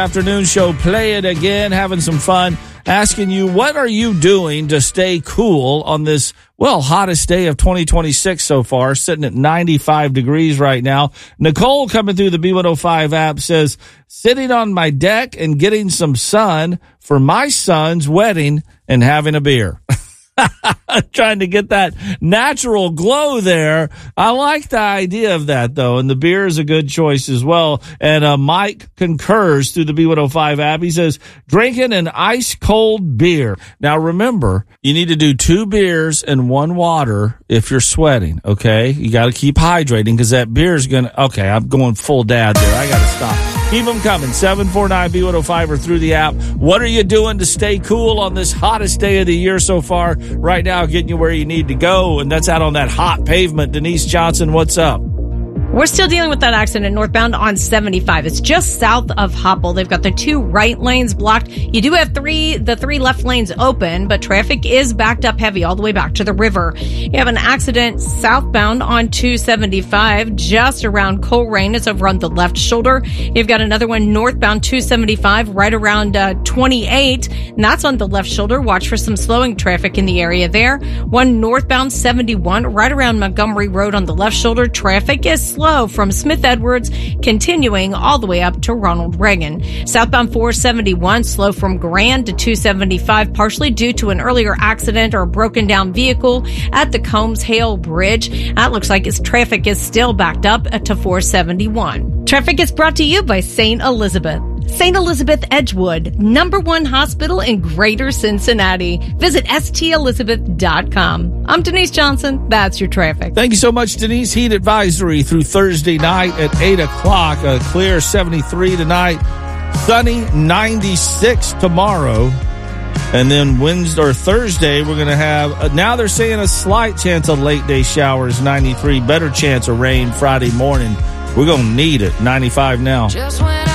Afternoon show, Play It Again, having some fun, asking you, what are you doing to stay cool on this, hottest day of 2026 so far, sitting at 95 degrees right now. Nicole coming through the B105 app says, sitting on my deck and getting some sun for my son's wedding and having a beer. Trying to get that natural glow there. I like the idea of that, though, and the beer is a good choice as well. And Mike concurs through the B105 app. He says, drinking an ice-cold beer. Now, remember, you need to do 2 beers and 1 water if you're sweating, okay? You got to keep hydrating because that beer is going to... Okay, I'm going full dad there. I got to stop. Keep them coming. 749-B105 or through the app. What are you doing to stay cool on this hottest day of the year so far? Right now, getting you where you need to go, and that's out on that hot pavement. Denise Johnson, what's up? We're still dealing with that accident northbound on 75. It's just south of Hopple. They've got the 2 right lanes blocked. You do have the 3 left lanes open, but traffic is backed up heavy all the way back to the river. You have an accident southbound on 275 just around Coleraine. It's over on the left shoulder. You've got another one northbound 275 right around 28, and that's on the left shoulder. Watch for some slowing traffic in the area there. One northbound 71 right around Montgomery Road on the left shoulder. Traffic is slow from Smith Edwards, continuing all the way up to Ronald Reagan. Southbound 471, slow from Grand to 275, partially due to an earlier accident or a broken down vehicle at the Combs Hale Bridge. That looks like its traffic is still backed up to 471. Traffic is brought to you by St. Elizabeth. St. Elizabeth Edgewood, #1 hospital in Greater Cincinnati. Visit stelizabeth.com. I'm Denise Johnson. That's your traffic. Thank you so much, Denise. Heat advisory through Thursday night at 8 o'clock. A clear 73 tonight. Sunny 96 tomorrow. And then Wednesday or Thursday, we're going to have, now they're saying a slight chance of late day showers, 93. Better chance of rain Friday morning. We're going to need it, 95 now.